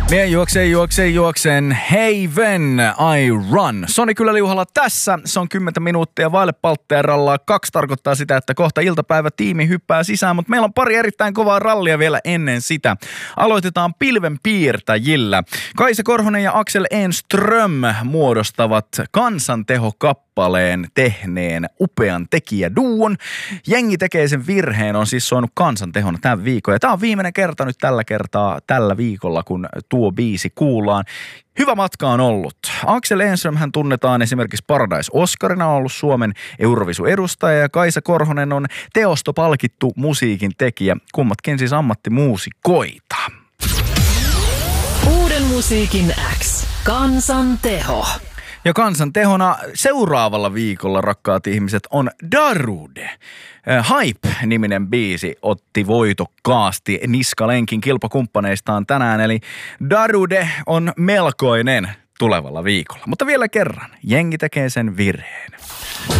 Mie juoksen, Haven, I run. Soni kyllä liuhalla tässä, se on 10 minuuttia vaille paltteeralla. 2 tarkoittaa sitä, että kohta iltapäivä tiimi hyppää sisään, mutta meillä on pari erittäin kovaa rallia vielä ennen sitä. Aloitetaan pilvenpiirtäjillä. Kaisa Korhonen ja Axel Enström muodostavat Kansantehokappaleen tehneen upean tekijäduon. Jengi tekee sen virheen, on siis soinut Kansantehona tämän viikon. Ja tämä on viimeinen kerta nyt tällä viikolla, kun tuo biisi kuullaan. Hyvä matka on ollut. Axel Enström hän tunnetaan esimerkiksi Paradise Oscarina, on ollut Suomen Eurovisu-edustaja ja Kaisa Korhonen on teosto palkittu musiikin tekijä. Kummatkin siis ammattimuusikoita. Uuden musiikin X. Kansanteho. Ja kansantehona seuraavalla viikolla, rakkaat ihmiset, on Darude. Hype-niminen biisi otti voitokkaasti niskalenkin kilpakumppaneistaan tänään, eli Darude on melkoinen tulevalla viikolla. Mutta vielä kerran, jengi tekee sen virheen.